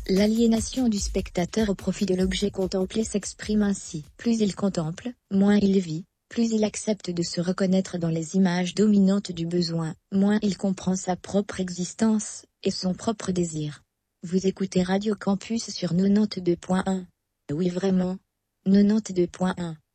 L'aliénation du spectateur au profit de l'objet contemplé s'exprime ainsi. Plus il contemple, moins il vit, plus il accepte de se reconnaître dans les images dominantes du besoin, moins il comprend sa propre existence, et son propre désir. Vous écoutez Radio Campus sur 92.1. Oui vraiment. 92.1.